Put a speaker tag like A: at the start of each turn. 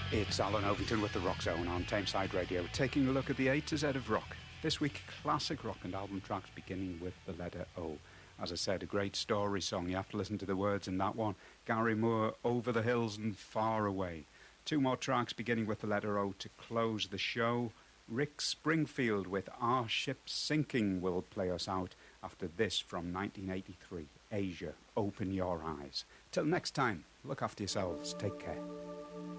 A: It's Alan Ovington with the Rock Zone on Tameside Radio, taking a look at the A to Z of rock. This week, classic rock and album tracks beginning with the letter O. As I said, a great story song. You have to listen to the words in that one. Gary Moore, Over the Hills and Far Away. Two more tracks beginning with the letter O to close the show. Rick Springfield with Our Ship Sinking will play us out after this from 1983, Asia, Open Your Eyes. Till next time, look after yourselves. Take care.